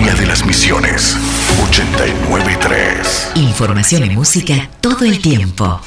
Villa de las Misiones, 89.3. Información y música todo el tiempo.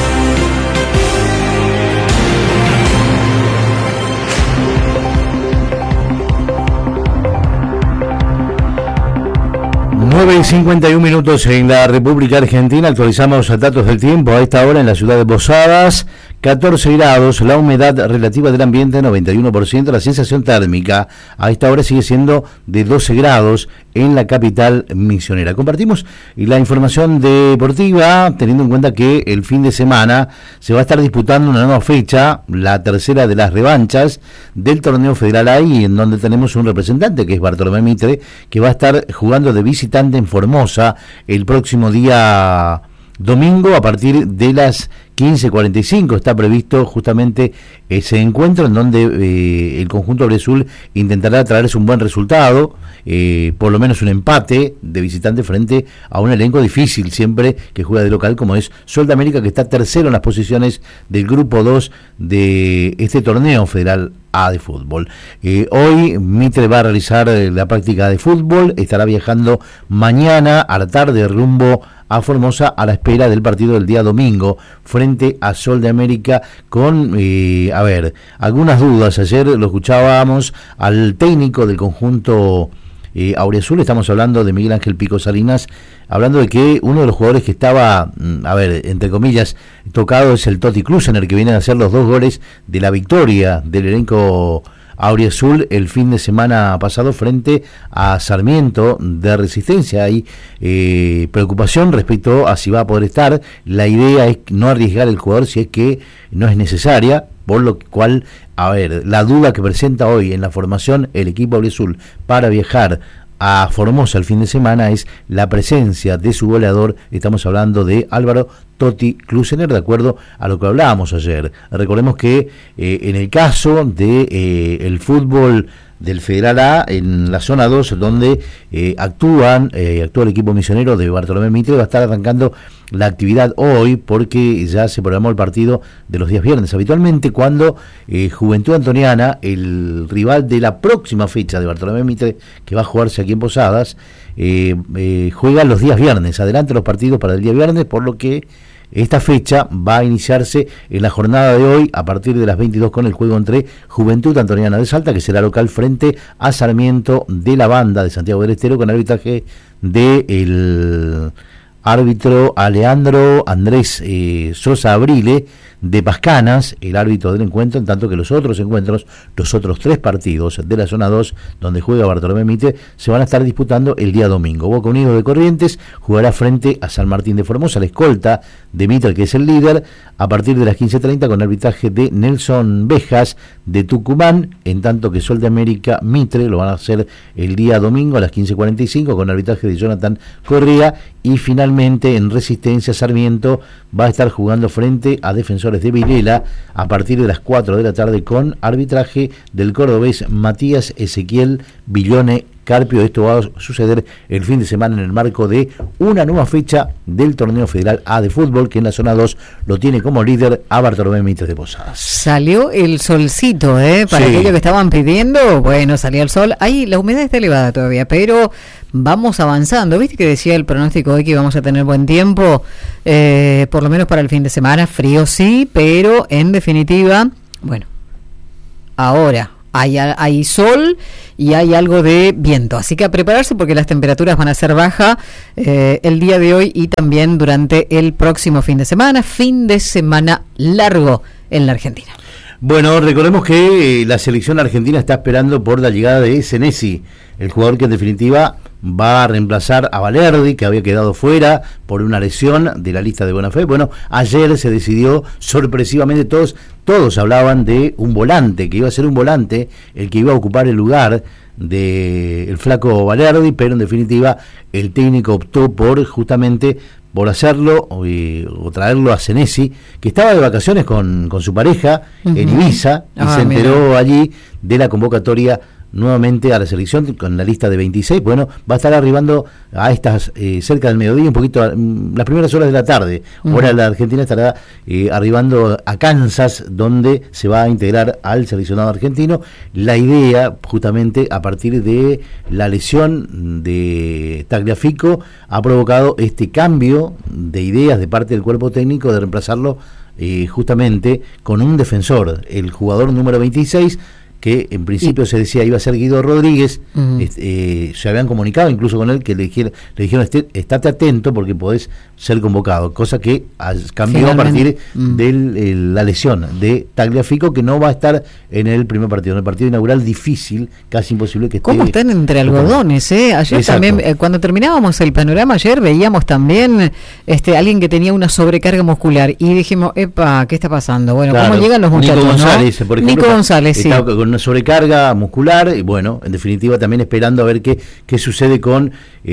Nueve y 51 minutos en la República Argentina. Actualizamos datos del tiempo a esta hora en la ciudad de Posadas. 14 grados, la humedad relativa del ambiente 91%, la sensación térmica a esta hora sigue siendo de 12 grados en la capital misionera. Compartimos la información deportiva teniendo en cuenta que el fin de semana se va a estar disputando una nueva fecha, la tercera de las revanchas del torneo federal ahí, en donde tenemos un representante que es Bartolomé Mitre, que va a estar jugando de visitante en Formosa el próximo día domingo a partir de las 15:45 está previsto justamente ese encuentro en donde el conjunto auriazul intentará traerse un buen resultado, por lo menos un empate de visitante frente a un elenco difícil siempre que juega de local como es Sol de América, que está tercero en las posiciones del grupo 2 de este torneo federal A de fútbol. Hoy Mitre va a realizar la práctica de fútbol, estará viajando mañana a la tarde rumbo a Formosa a la espera del partido del día domingo frente a Sol de América con, algunas dudas. Ayer lo escuchábamos al técnico del conjunto auriazul, estamos hablando de Miguel Ángel Pico Salinas, hablando de que uno de los jugadores que estaba, entre comillas, tocado es el Toti Klusener, que viene a hacer los 2 goles de la victoria del elenco auriazul el fin de semana pasado frente a Sarmiento de Resistencia. Hay preocupación respecto a si va a poder estar. La idea es no arriesgar el jugador si es que no es necesaria, por lo cual, la duda que presenta hoy en la formación el equipo auriazul para viajar a Formosa el fin de semana es la presencia de su goleador. Estamos hablando de Álvaro Toti Klusener, de acuerdo a lo que hablábamos ayer. Recordemos que en el caso de el fútbol del Federal A, en la zona 2, donde actúa el equipo misionero de Bartolomé Mitre, va a estar arrancando la actividad hoy porque ya se programó el partido de los días viernes. Habitualmente cuando Juventud Antoniana, el rival de la próxima fecha de Bartolomé Mitre, que va a jugarse aquí en Posadas, juega los días viernes, adelante los partidos para el día viernes, por lo que esta fecha va a iniciarse en la jornada de hoy a partir de las 22 con el juego entre Juventud Antoniana de Salta, que será local, frente a Sarmiento de la Banda de Santiago del Estero, con arbitraje del árbitro Alejandro Andrés Sosa Abrile de Pascanas, el árbitro del encuentro, en tanto que los otros encuentros, los otros 3 partidos de la zona 2 donde juega Bartolomé Mitre, se van a estar disputando el día domingo. Boca Unidos de Corrientes jugará frente a San Martín de Formosa, la escolta de Mitre, que es el líder, a partir de las 15:30 con arbitraje de Nelson Bejas de Tucumán, en tanto que Sol de América Mitre lo van a hacer el día domingo a las 15:45 con arbitraje de Jonathan Correa, y finalmente en Resistencia Sarmiento va a estar jugando frente a Defensores de Vilela a partir de las 4 de la tarde con arbitraje del cordobés Matías Ezequiel Villone Carpio. Esto va a suceder el fin de semana en el marco de una nueva fecha del torneo federal A de fútbol, que en la zona 2 lo tiene como líder a Bartolomé Mitre de Posadas. Salió el solcito, para aquellos que estaban pidiendo, bueno, salía el sol. Ahí la humedad está elevada todavía, pero vamos avanzando. ¿Viste que decía el pronóstico hoy que íbamos a tener buen tiempo? Por lo menos para el fin de semana, frío sí, pero en definitiva, bueno, ahora hay sol y hay algo de viento, así que a prepararse porque las temperaturas van a ser bajas el día de hoy y también durante el próximo fin de semana largo en la Argentina. Bueno, recordemos que la selección argentina está esperando por la llegada de Senesi, el jugador que en definitiva va a reemplazar a Valerdi, que había quedado fuera por una lesión de la lista de buena fe. Bueno, ayer se decidió sorpresivamente, todos hablaban de un volante, que iba a ser un volante el que iba a ocupar el lugar del flaco Valerdi, pero en definitiva el técnico optó justamente por hacerlo o traerlo a Senesi, que estaba de vacaciones con su pareja en Ibiza, y se enteró allí de la convocatoria nuevamente a la selección con la lista de 26. Bueno, va a estar arribando a estas cerca del mediodía, un poquito las primeras horas de la tarde. Hora de la Argentina estará arribando a Kansas, donde se va a integrar al seleccionado argentino. La idea, justamente a partir de la lesión de Tagliafico, ha provocado este cambio de ideas de parte del cuerpo técnico de reemplazarlo justamente con un defensor, el jugador número 26, que en principio se decía iba a ser Guido Rodríguez. Se habían comunicado incluso con él, que le dijeron estate atento porque podés ser convocado, cosa que cambió a partir de la lesión de Tagliafico, que no va a estar en el primer partido, en el partido inaugural. Difícil, casi imposible que esté. ¿Cómo están entre algodones? Ayer también, cuando terminábamos el panorama ayer, veíamos también alguien que tenía una sobrecarga muscular y dijimos, epa, ¿qué está pasando? Bueno, claro, ¿cómo llegan los muchachos? Nico González, por ejemplo, Nico González, sí, con una sobrecarga muscular, y bueno, en definitiva también esperando a ver qué sucede con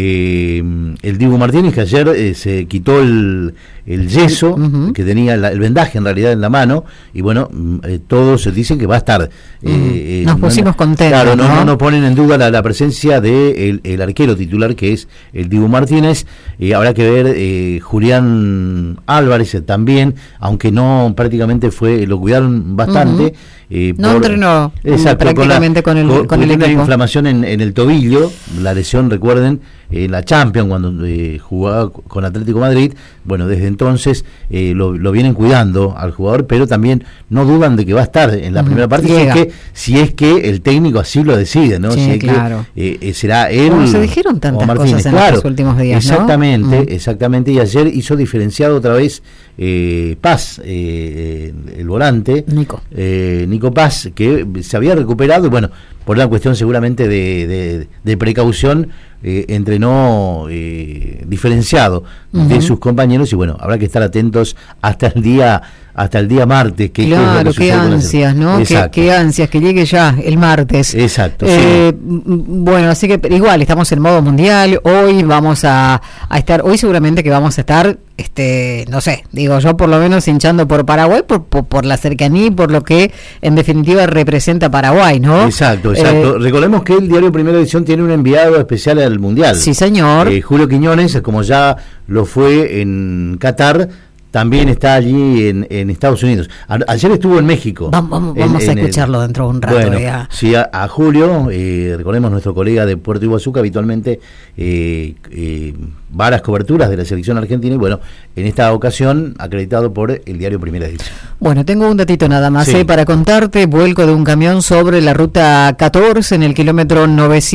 el Dibu Martínez, que ayer se quitó el yeso, que tenía el vendaje en realidad en la mano, y bueno, todos dicen que va a estar. Nos pusimos contentos. Claro, no ponen en duda la presencia de el arquero titular, que es el Dibu Martínez. Habrá que ver Julián Álvarez también, aunque no prácticamente lo cuidaron bastante. No entrenó prácticamente con el equipo. Una inflamación en el tobillo, la lesión, recuerden, en la Champions cuando jugaba con Atlético Madrid. Bueno, desde entonces lo vienen cuidando al jugador, pero también no dudan de que va a estar en la primera parte, si es que el técnico así lo decide, ¿no? Sí, si es claro. Que será él. Como se dijeron tantas cosas en los últimos días, exactamente, exactamente, y ayer hizo diferenciado otra vez Paz, el volante Nico Paz, que se había recuperado, y bueno, por una cuestión seguramente de precaución, entrenó diferenciado de sus compañeros, y bueno, habrá que estar atentos hasta el día martes. Claro, qué ansias, ¿no? Qué ansias, que llegue ya el martes. Exacto. Bueno, así que igual estamos en modo mundial. Hoy vamos a estar, hoy seguramente que vamos a estar, no sé, digo yo, por lo menos hinchando por Paraguay, por la cercanía y por lo que en definitiva representa Paraguay, ¿no? Exacto. Recordemos que el diario Primera Edición tiene un enviado especial al mundial. Sí, señor. Julio Quiñones, como ya lo fue en Qatar, también está allí en Estados Unidos. Ayer estuvo en México. Vamos a escucharlo dentro de un rato. Bueno, sí, a Julio, recordemos, nuestro colega de Puerto Iguazú, que habitualmente va a las coberturas de la selección argentina, y bueno, en esta ocasión acreditado por el diario Primera Edición. Bueno, tengo un datito nada más para contarte. Vuelco de un camión sobre la ruta 14 en el kilómetro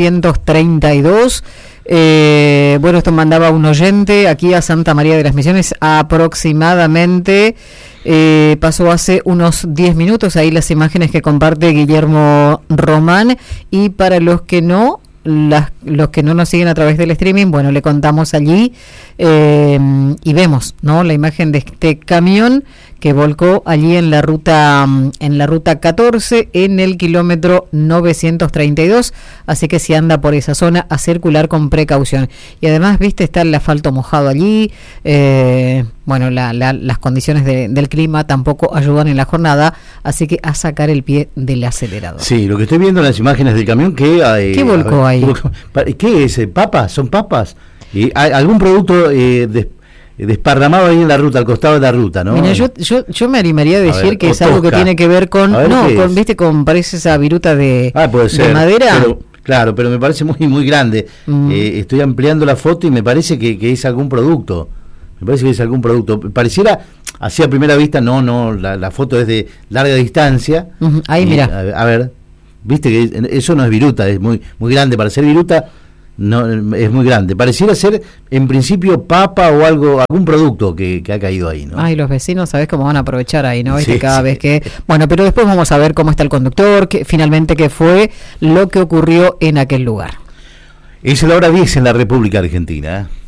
932. Bueno, esto mandaba un oyente aquí a Santa María de las Misiones aproximadamente. Pasó hace unos 10 minutos, ahí las imágenes que comparte Guillermo Román. Y para los que no nos siguen a través del streaming, bueno, le contamos allí y vemos, ¿no?, la imagen de este camión que volcó allí en la ruta 14 en el kilómetro 932, así que si anda por esa zona, a circular con precaución. Y además, viste, está el asfalto mojado allí, bueno, las condiciones del clima tampoco ayudan en la jornada, así que a sacar el pie del acelerador. Sí, lo que estoy viendo en las imágenes del camión, ¿qué volcó ahí? ¿Qué es? ¿Papas? ¿Son papas? ¿Algún producto desparramado ahí en la ruta, al costado de la ruta, ¿no? Mira, yo me animaría a decir que es algo que tiene que ver con, parece esa viruta de madera. Claro, pero me parece muy muy grande. Estoy ampliando la foto y me parece que es algún producto. Pareciera, así a primera vista, la foto es de larga distancia. Ahí, mira. A ver, viste que eso no es viruta, es muy muy grande. Para ser viruta, no, es muy grande. Pareciera ser en principio papa o algún producto que ha caído ahí, ¿no? Ay, los vecinos, ¿sabés cómo van a aprovechar ahí, no? Sí, cada vez que... Bueno, pero después vamos a ver cómo está el conductor, finalmente qué fue lo que ocurrió en aquel lugar. Es la hora 10 en la República Argentina, ¿eh?